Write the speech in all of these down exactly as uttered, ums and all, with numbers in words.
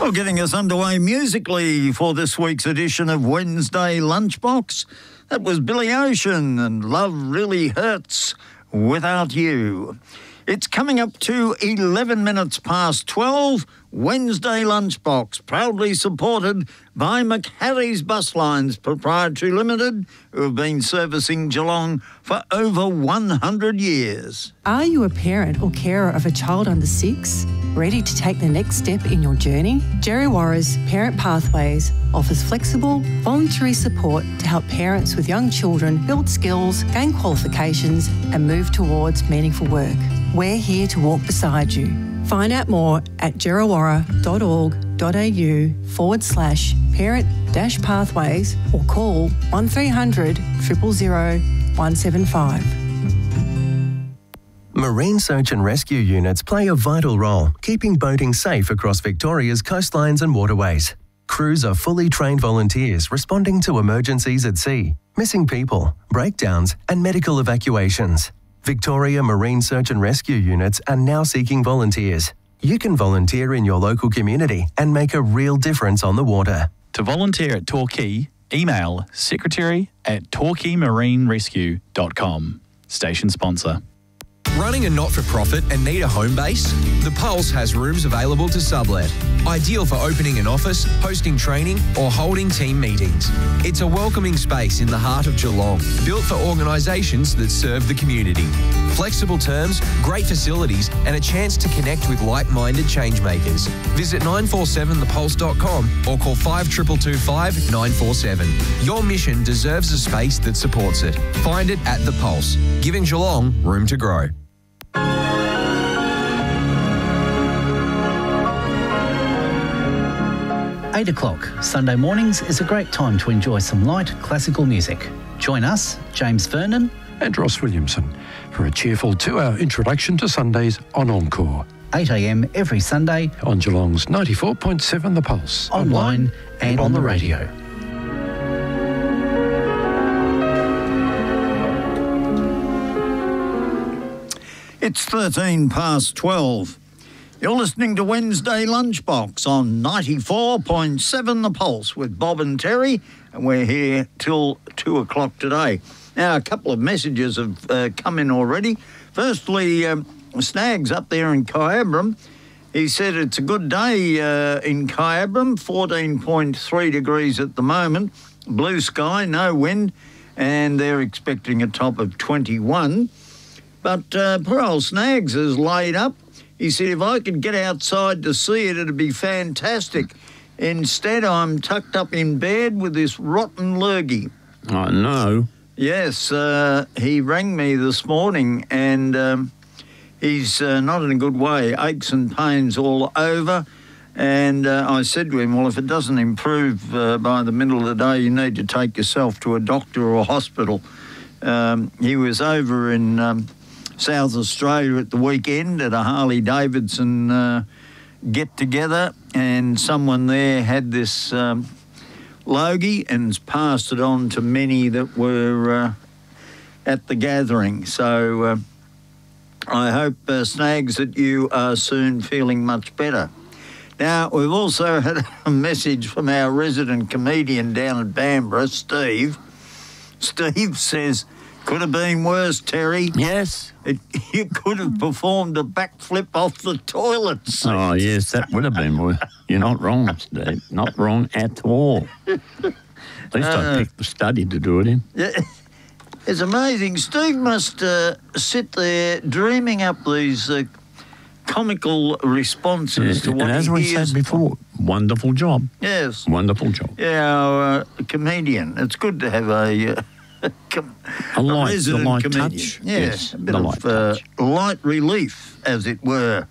Well, getting us underway musically for this week's edition of Wednesday Lunchbox, that was Billy Ocean and Love Really Hurts Without You. It's coming up to eleven minutes past twelve. Wednesday Lunchbox, proudly supported by McHarry's Bus Lines Proprietary Limited, who have been servicing Geelong for over one hundred years. Are you a parent or carer of a child under six? Ready to take the next step in your journey? Djerriwarrh's Parent Pathways offers flexible, voluntary support to help parents with young children build skills, gain qualifications and move towards meaningful work. We're here to walk beside you. Find out more at djerriwarrh.org.au forward slash parent dash pathways or call one three hundred, zero zero zero, one seven five. Marine search and rescue units play a vital role, keeping boating safe across Victoria's coastlines and waterways. Crews are fully trained volunteers responding to emergencies at sea, missing people, breakdowns and medical evacuations. Victoria Marine Search and Rescue units are now seeking volunteers. You can volunteer in your local community and make a real difference on the water. To volunteer at Torquay, email secretary at torquay marine rescue dot com. Station sponsor. Running a not-for-profit and need a home base? The Pulse has rooms available to sublet. Ideal for opening an office, hosting training or holding team meetings. It's a welcoming space in the heart of Geelong, built for organisations that serve the community. Flexible terms, great facilities and a chance to connect with like-minded changemakers. Visit nine four seven the pulse dot com or call five two two two five nine four seven. Your mission deserves a space that supports it. Find it at The Pulse, giving Geelong room to grow. eight o'clock Sunday mornings is a great time to enjoy some light classical music. Join us, James Vernon and Ross Williamson, for a cheerful two-hour introduction to Sundays on Encore. eight a m every Sunday on Geelong's ninety-four point seven The Pulse. Online, online and on the radio. It's thirteen past twelve. You're listening to Wednesday Lunchbox on ninety-four point seven The Pulse with Bob and Terry, and we're here till two o'clock today. Now, a couple of messages have uh, come in already. Firstly, um, Snags up there in Kyabram, he said it's a good day uh, in Kyabram, fourteen point three degrees at the moment, blue sky, no wind, and they're expecting a top of twenty-one. But uh, poor old Snags is laid up. He said, if I could get outside to see it, it'd be fantastic. Instead, I'm tucked up in bed with this rotten lurgy. I know. Yes, uh, he rang me this morning and um, he's uh, not in a good way. Aches and pains all over. And uh, I said to him, well, if it doesn't improve uh, by the middle of the day, you need to take yourself to a doctor or a hospital. Um, he was over in Um, South Australia at the weekend at a Harley Davidson uh, get-together, and someone there had this um, logie and has passed it on to many that were uh, at the gathering. So uh, I hope, uh, Snags, that you are soon feeling much better. Now, we've also had a message from our resident comedian down at Bamborough, Steve. Steve says, could have been worse, Terry. Yes. It, you could have performed a backflip off the toilet seat. Oh, yes, that would have been worse. You're not wrong, Steve. Not wrong at all. At least uh, I picked the study to do it in. Yeah, it's amazing. Steve must uh, sit there dreaming up these uh, comical responses yeah, to what and as he we hears. said before, wonderful job. Yes. Wonderful job. Yeah, our uh, comedian. It's good to have a... Uh, Com- a light, a resident the light comedian. touch. Yeah, yes, a bit the of light, uh, touch. light relief, as it were.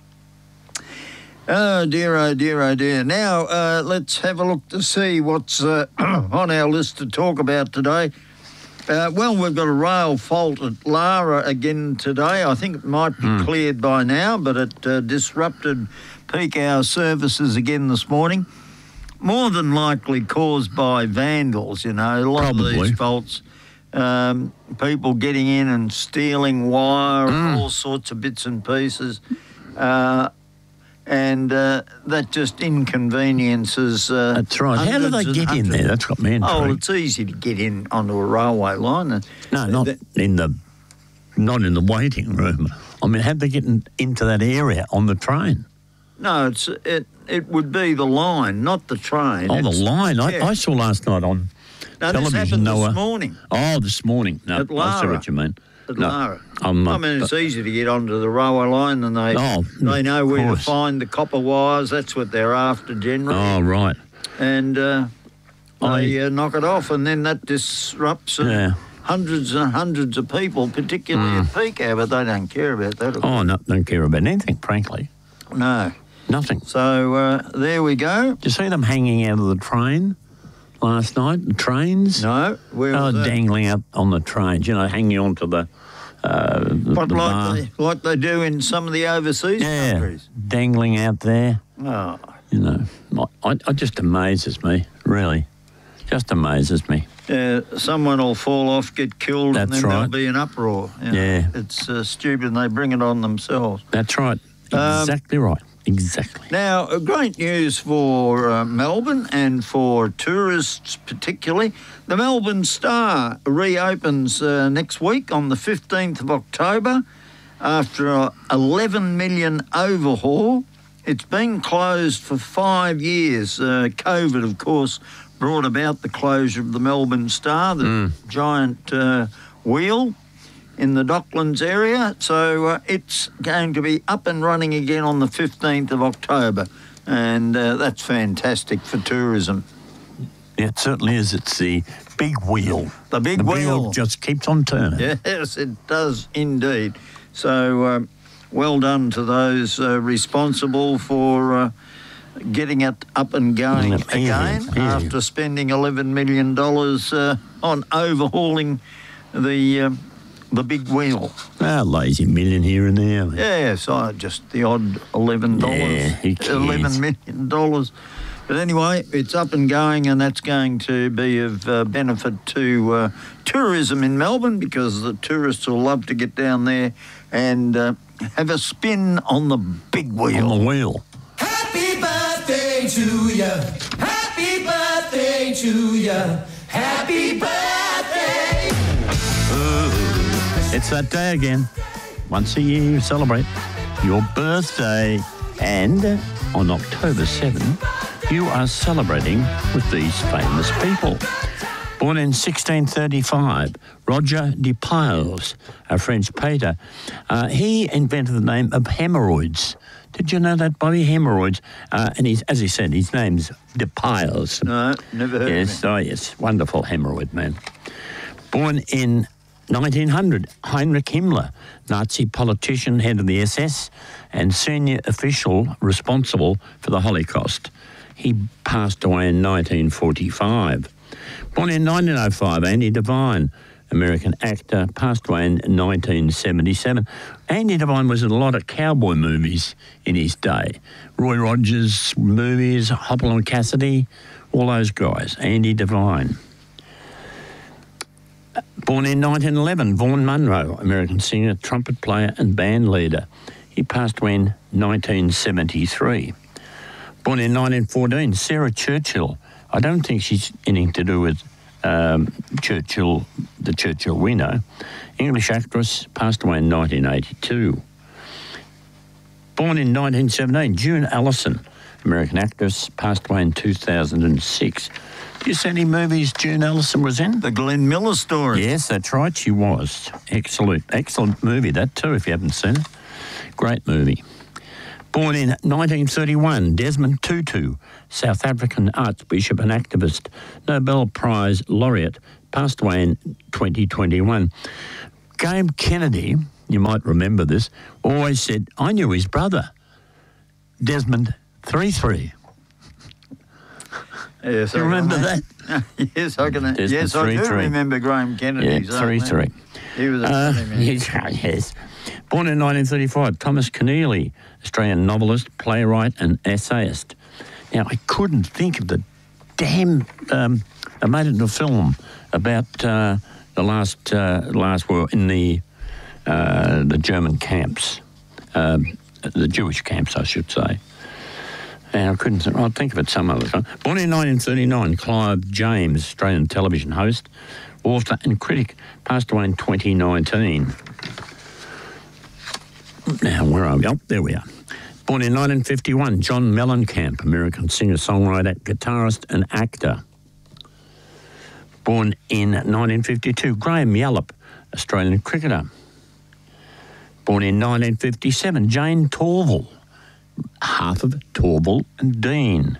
Oh, dear, oh, dear, oh, dear. Now, uh, let's have a look to see what's uh, on our list to talk about today. Uh, well, we've got a rail fault at Lara again today. I think it might be mm. cleared by now, but it uh, disrupted peak hour services again this morning. More than likely caused by vandals, you know, a lot Probably. of these faults. Um, people getting in and stealing wire, Mm. all sorts of bits and pieces. Uh, and uh, that just inconveniences. Uh, That's right. How do they hundreds and get in hundreds- there? That's got me Oh, intrigued. it's easy to get in onto a railway line. and No, not that- in the, not in the waiting room. I mean, how do they get in, into that area on the train? No, it's it. It would be the line, not the train. Oh, the It's- line. I, yeah. I saw last night on No, this television. happened Noah. this morning Oh, this morning. No, At I see Lara. what you mean. at No, Lara. I'm not- I mean, it's easy to get onto the railway line, and they Oh, they know of where to course. find the copper wires. That's what they're after generally, Oh, right. and uh, they I- uh, knock it off, and then that disrupts uh, Yeah. hundreds and hundreds of people, particularly at peak hour. But they don't care about that. Mm. Oh, no, don't care about anything, frankly. No. Nothing. So uh, there we go. Did you see them hanging out of the train last night? The trains? No, where Oh, was that? dangling out on the trains, you know, hanging onto the, uh, the, But the bar. like they, like they do in some of the overseas Yeah, countries. dangling out there. Oh, You know, I, I just amazes me, really. Just amazes me. yeah, someone will fall off, get killed, and That's then there'll right. be an uproar. you know. Yeah. It's uh, stupid, and they bring it on themselves. That's right. Um, Exactly right. Exactly. Now, uh, great news for uh, Melbourne and for tourists particularly. The Melbourne Star reopens uh, next week on the fifteenth of October after a eleven million overhaul. It's been closed for five years. Uh, COVID, of course, brought about the closure of the Melbourne Star, the giant uh, wheel in the Docklands area. So uh, it's going to be up and running again on the fifteenth of October. And uh, that's fantastic for tourism. It certainly is. It's the big wheel. The big the wheel. just keeps on turning. Yes, it does indeed. So um, well done to those uh, responsible for uh, getting it up and going Mm, yeah, again yeah. after spending eleven million dollars uh, on overhauling the um, the big wheel. Ah, lazy million here and there. Yes, I just the odd eleven dollars, Yeah, who cares? eleven million dollars. But anyway, it's up and going, and that's going to be of uh, benefit to uh, tourism in Melbourne, because the tourists will love to get down there and uh, have a spin on the big wheel. On the wheel. Happy birthday to you. Happy birthday to you. Happy birthday. It's that day again. Once a year you celebrate your birthday. And on October seventh, you are celebrating with these famous people. Born in sixteen thirty-five, Roger de Piles, a French painter, uh, he invented the name of hemorrhoids. Did you know that, Bobby? Hemorrhoids. Uh, and he's, as he said, his name's de Piles. No, never heard Yes, of oh yes, wonderful hemorrhoid man. Born in nineteen hundred, Heinrich Himmler, Nazi politician, head of the S S, and senior official responsible for the Holocaust. He passed away in nineteen forty-five. Born in nineteen oh five, Andy Devine, American actor, passed away in nineteen seventy-seven. Andy Devine was in a lot of cowboy movies in his day. Roy Rogers movies, Hopalong Cassidy, all those guys. Andy Devine. Born in nineteen eleven, Vaughn Monroe, American singer, trumpet player and band leader. He passed away in nineteen seventy-three. Born in nineteen fourteen, Sarah Churchill. I don't think she's anything to do with um, Churchill, the Churchill we know. English actress, passed away in nineteen eighty-two. Born in nineteen seventeen, June Allison, American actress, passed away in two thousand six. Do you see any movies June Allison was in? The Glenn Miller story. Yes, that's right, she was. Excellent, excellent movie, that too, if you haven't seen it. Great movie. Born in nineteen thirty-one, Desmond Tutu, South African archbishop and activist, Nobel Prize laureate, passed away in twenty twenty-one. Gabe Kennedy, you might remember this, always said, I knew his brother, Desmond three three. Yes, Do you I remember can- that? yes, I can. Desmond yes, I do three three. remember Graham Kennedy's. Yeah, three three. He was a Uh, funny man. yes, yes. Born in nineteen thirty-five, Thomas Keneally, Australian novelist, playwright and essayist. Now, I couldn't think of the damn... Um, I made it into a film about uh, the last uh, last war in the uh, the German camps, um, the Jewish camps, I should say. And I couldn't I'll think of it some other time. Born in nineteen thirty-nine, Clive James, Australian television host, author and critic, passed away in twenty nineteen. Now, where are we? Oh, there we are. Born in nineteen fifty-one, John Mellencamp, American singer-songwriter, guitarist and actor. Born in nineteen fifty-two, Graham Yallop, Australian cricketer. Born in nineteen fifty-seven, Jane Torval, half of Torval and Dean.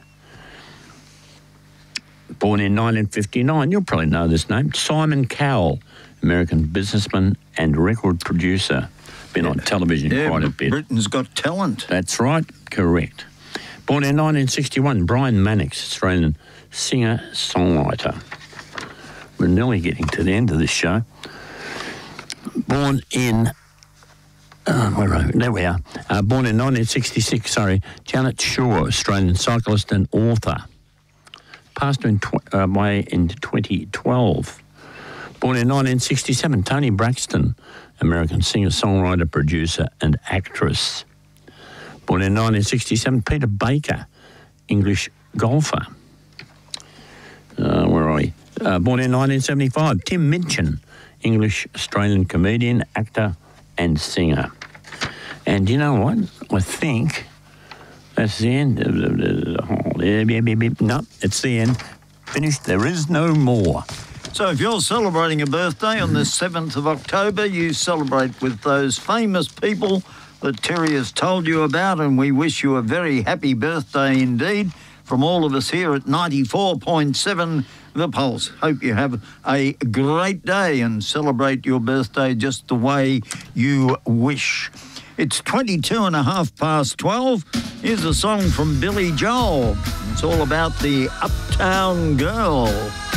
Born in nineteen fifty-nine, you'll probably know this name, Simon Cowell, American businessman and record producer. Been on television yeah, quite a bit. Britain's Got Talent. That's right, correct. Born in nineteen sixty-one, Brian Mannix, Australian singer-songwriter. We're nearly getting to the end of this show. Born in, uh, where are we? There we are. Uh, born in nineteen sixty-six, sorry, Janet Shaw, Australian cyclist and author. Passed in tw- away in twenty twelve. Born in nineteen sixty-seven, Toni Braxton, American singer-songwriter, producer and actress. Born in nineteen sixty-seven, Peter Baker, English golfer. Uh, where are we? Uh, born in nineteen seventy-five, Tim Minchin, English-Australian comedian, actor and singer. And you know what? I think that's the end. Of the, no, it's the end. Finished. There is no more. So if you're celebrating a birthday on the seventh of October, you celebrate with those famous people that Terry has told you about, and we wish you a very happy birthday indeed from all of us here at ninety-four point seven The Pulse. Hope you have a great day and celebrate your birthday just the way you wish. It's twenty-two and a half past twelve. Here's a song from Billy Joel. It's all about the Uptown Girl.